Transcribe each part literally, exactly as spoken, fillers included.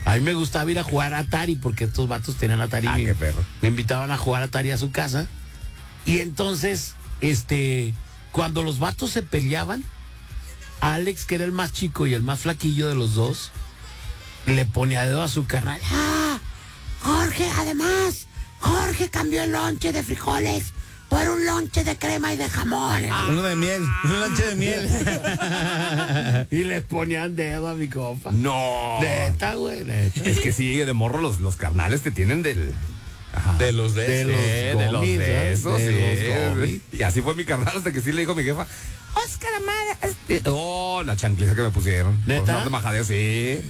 A mí me gustaba ir a jugar a Atari porque estos vatos tenían Atari. Ah, me, qué perro. me invitaban a jugar a Atari a su casa. Y entonces, este, cuando los vatos se peleaban, Alex, que era el más chico y el más flaquillo de los dos, le ponía dedo a su carnal. ¡Ah! Jorge, además, Jorge cambió el lonche de frijoles por un lonche de crema y de jamón. Ah, uno de miel, un lonche de miel. Y les ponían dedo a mi compa. No. Neta, güey, neta. Es que sí, de morro los, los carnales te tienen del... Ajá. De los de, De esos. los de los gomis, de ¿eh? esos, De sí. los gomis. Y así fue mi carnal hasta que sí le dijo a mi jefa, Oscar Amara. este-". Oh, la chancliza que me pusieron. ¿Neta? Por andar de majadeo, sí.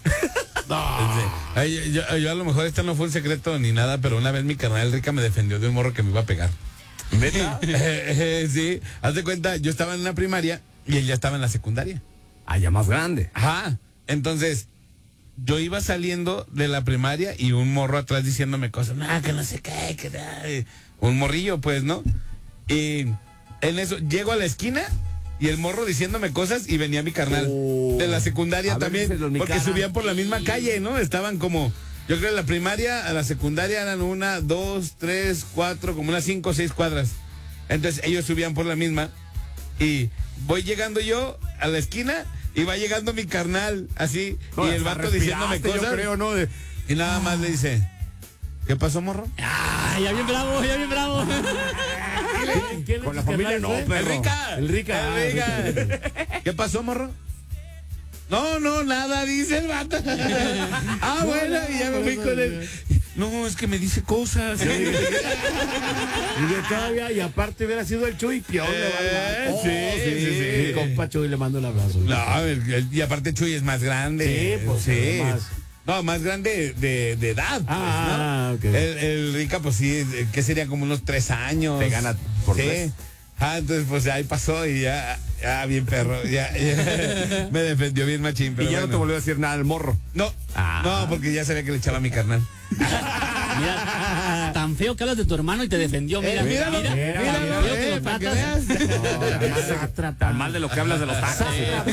Ay, yo, yo, yo a lo mejor este no fue un secreto ni nada, pero una vez mi carnal Rica me defendió de un morro que me iba a pegar. ¿Neta? Eh, eh, sí, haz de cuenta, yo estaba en una primaria y él ya estaba en la secundaria. Ah, ya más grande. Ajá. Entonces, yo iba saliendo de la primaria y un morro atrás diciéndome cosas, no, que no sé qué, que da-". Un morrillo, pues, ¿no? Y en eso, llego a la esquina y el morro diciéndome cosas y venía mi carnal Oh. de la secundaria A ver, también, díselo en mi porque cara. subían por la misma calle, ¿no? Estaban como, yo creo en la primaria, a la secundaria eran una, dos, tres, cuatro, como unas cinco o seis cuadras. Entonces ellos subían por la misma y voy llegando yo a la esquina y va llegando mi carnal así No, y el hasta vato diciéndome respiraste, cosas. yo creo, ¿no? De- Y nada más le dice, ¿qué pasó, morro? Ah, ya bien bravo, ya bien bravo. Con la familia no, El perro. Rica. El Rica. El Rica. ¿Qué pasó, morro? No, no, nada, dice el vato. Ah, bueno, y ya me fui con él. No, es que me dice cosas. Y de todavía, y aparte hubiera sido el Chuy, peor le va a dar. Eh, sí, sí, sí, sí. Mi compa Chuy le mando un abrazo. No, el- el- y aparte Chuy es más grande. Sí, pues, sí. más. No, más grande de, de edad. Pues, Ah, ¿no? ok. El, el Rica, pues sí, eh, que sería como unos tres años. Te gana por sí. tres. Ah, entonces pues ahí pasó y ya, ya bien perro, ya, ya me defendió bien machín, pero Y ya no bueno. te volvió a decir nada el morro. No, Ah. no, porque ya sabía que le echaba a mi carnal. Mira, tan feo que hablas de tu hermano y te defendió. Mira, Eh, mira, míralo, mira, míralo, tan feo que eh, lo para que tratas. veas. Tan mal de lo que hablas de los tacos.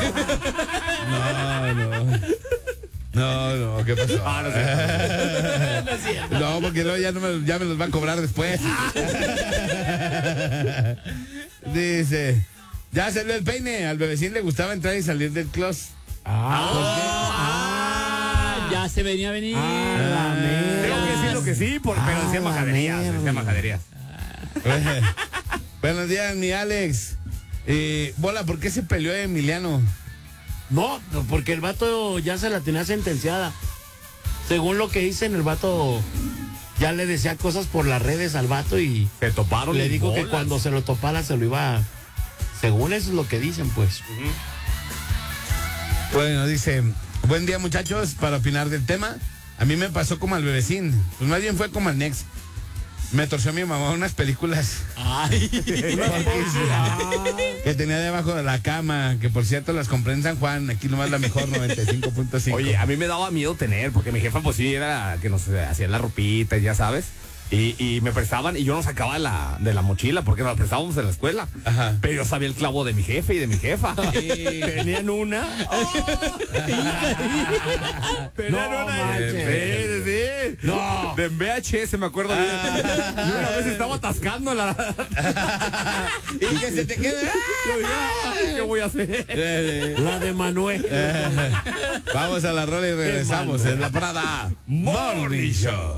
No, no. No, no, ¿qué pasó? Ah, no sé. No es cierto. No, porque luego ya, no me, ya me los va a cobrar después. Dice, ya salió el peine. Al bebecín le gustaba entrar y salir del closet. Ah, ya se venía a venir. Ah, la Creo que sí, lo que sí, por, pero decía Ah, majaderías. mierda. Decía majaderías. Buenos días, mi Alex. Eh, Bola, ¿por qué se peleó Emiliano? No, no, porque el vato ya se la tenía sentenciada. Según lo que dicen, el vato ya le decía cosas por las redes al vato y Se toparon. le y dijo que bolas. cuando se lo topara se lo iba a... Según eso es lo que dicen, pues. Bueno, dice, buen día muchachos, para opinar del tema. A mí me pasó como al bebecín. Pues más bien fue como al Nex. Me torció mi mamá unas películas Ay. que tenía debajo de la cama, que por cierto las compré en San Juan, aquí nomás la mejor noventa y cinco punto cinco. Oye, a mí me daba miedo tener, porque mi jefa pues sí era que nos hacía la ropita, ya sabes. Y, y me prestaban y yo no sacaba la, de la mochila porque nos la prestábamos en la escuela. Ajá. Pero yo sabía el clavo de mi jefe y de mi jefa. Tenían una. Tenían No una. manches. Sí, sí, sí. No. De V H S me acuerdo bien. Y una vez estaba atascando la. Y que se te quede. Yo dije, "Ay, ¿qué voy a hacer?" La de Manuel. Vamos a la rola y regresamos en la Prada Morning Show.